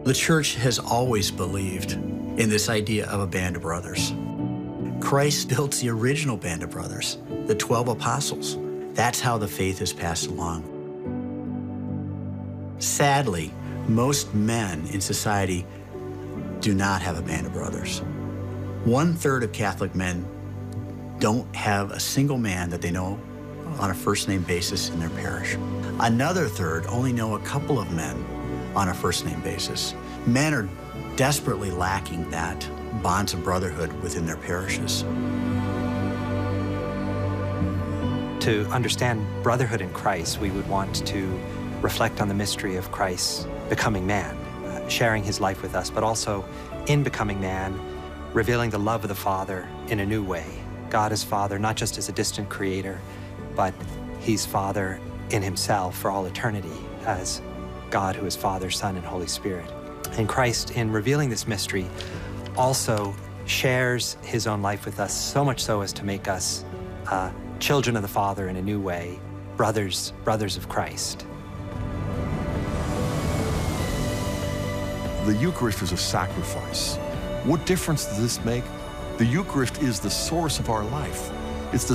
The church has always believed in this idea of a band of brothers. Christ built the original band of brothers, the 12 apostles. That's how the faith is passed along. Sadly, most men in society do not have a band of brothers. 1/3 of Catholic men don't have a single man that they know on a first-name basis in their parish. Another third only know a couple of men on a first-name basis. Men are desperately lacking that bonds of brotherhood within their parishes. To understand brotherhood in Christ, we would want to reflect on the mystery of Christ becoming man, sharing his life with us, but also in becoming man, revealing the love of the Father in a new way. God is Father, not just as a distant creator, but he's Father in himself for all eternity as God who is Father, Son, and Holy Spirit. And Christ, in revealing this mystery, also shares his own life with us, so much so as to make us children of the Father in a new way, brothers of Christ. The Eucharist is a sacrifice. What difference does this make? The Eucharist is the source of our life. It's the